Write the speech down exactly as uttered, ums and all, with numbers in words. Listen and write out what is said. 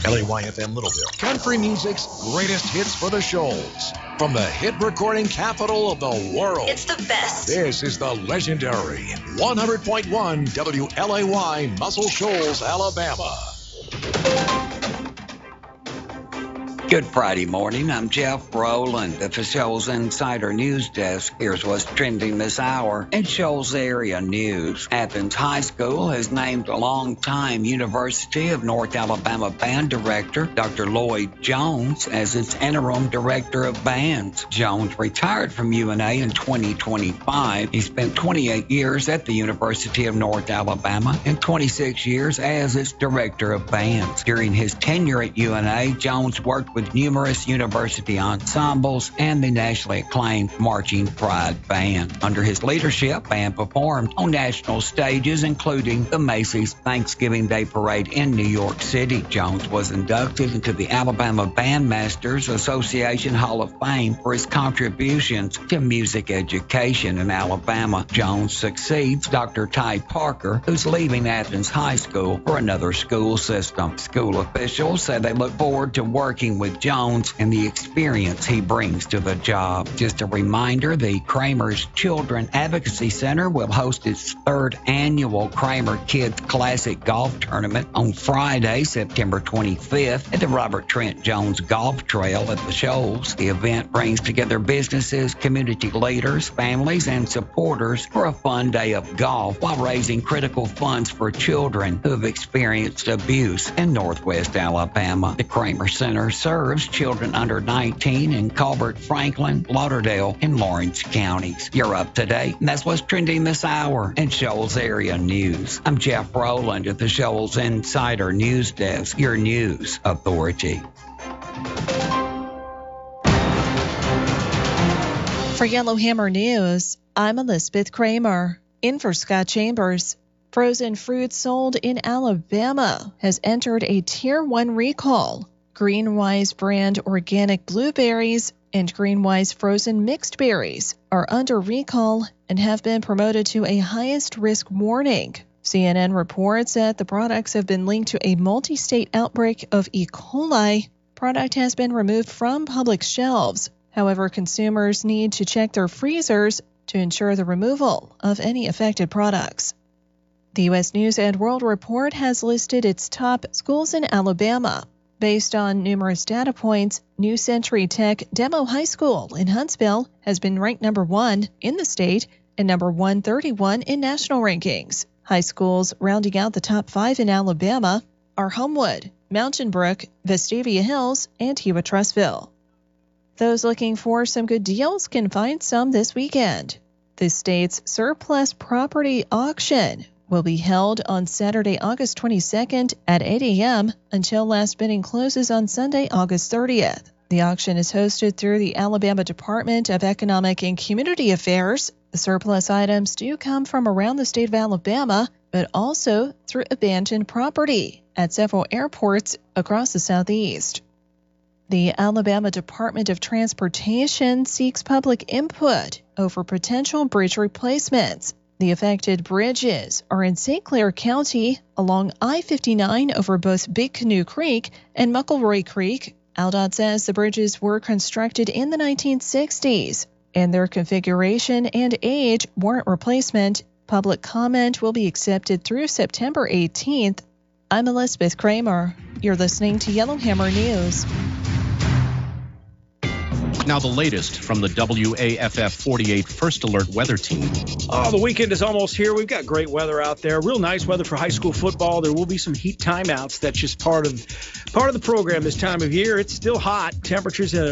L A Y F M Littleville, country music's greatest hits for the Shoals. From the hit recording capital of the world. It's the best. This is the legendary one hundred point one W L A Y Muscle Shoals, Alabama. Good Friday morning. I'm Jeff Rowland at the Shoals Insider News Desk. Here's what's trending this hour in Shoals area news. Athens High School has named a longtime University of North Alabama band director, Doctor Lloyd Jones, as its interim director of bands. Jones retired from U N A in twenty twenty-five. He spent twenty-eight years at the University of North Alabama and twenty-six years as its director of bands. During his tenure at U N A, Jones worked with numerous university ensembles and the nationally acclaimed Marching Pride Band. Under his leadership, band performed on national stages, including the Macy's Thanksgiving Day Parade in New York City. Jones was inducted into the Alabama Bandmasters Association Hall of Fame for his contributions to music education in Alabama. Jones succeeds Doctor Ty Parker, who's leaving Athens High School for another school system. School officials say they look forward to working with Jones and the experience he brings to the job. Just a reminder, the Kramer's Children Advocacy Center will host its third annual Kramer Kids Classic Golf Tournament on Friday, September twenty-fifth at the Robert Trent Jones Golf Trail at the Shoals. The event brings together businesses, community leaders, families, and supporters for a fun day of golf while raising critical funds for children who have experienced abuse in Northwest Alabama. The Kramer Center serves children under nineteen in Colbert, Franklin, Lauderdale, and Lawrence counties. You're up to date, and that's what's trending this hour in Shoals area news. I'm Jeff Rowland at the Shoals Insider News Desk, your news authority. For Yellowhammer News, I'm Elizabeth Kramer. In for Scott Chambers. Frozen fruit sold in Alabama has entered a Tier one recall. Greenwise brand organic blueberries and Greenwise frozen mixed berries are under recall and have been promoted to a highest risk warning. C N N reports that the products have been linked to a multi-state outbreak of E. coli. Product has been removed from public shelves. However, consumers need to check their freezers to ensure the removal of any affected products. The U S News and World Report has listed its top schools in Alabama. Based on numerous data points, New Century Tech Demo High School in Huntsville has been ranked number one in the state and number one thirty-one in national rankings. High schools rounding out the top five in Alabama are Homewood, Mountain Brook, Vestavia Hills, and Hewitt-Trussville. Those looking for some good deals can find some this weekend. The state's surplus property auction will be held on Saturday, August twenty-second at eight a.m. until last bidding closes on Sunday, August thirtieth. The auction is hosted through the Alabama Department of Economic and Community Affairs. The surplus items do come from around the state of Alabama, but also through abandoned property at several airports across the Southeast. The Alabama Department of Transportation seeks public input over potential bridge replacements. The affected bridges are in Saint Clair County along I fifty-nine over both Big Canoe Creek and McElroy Creek. AlDOT says the bridges were constructed in the nineteen sixties, and their configuration and age warrant replacement. Public comment will be accepted through September eighteenth. I'm Elizabeth Kramer. You're listening to Yellowhammer News. Now the latest from the W A F F forty-eight First Alert Weather Team. Oh, the weekend is almost here. We've got great weather out there. Real nice weather for high school football. There will be some heat timeouts. That's just part of part of the program this time of year. It's still hot. Temperatures in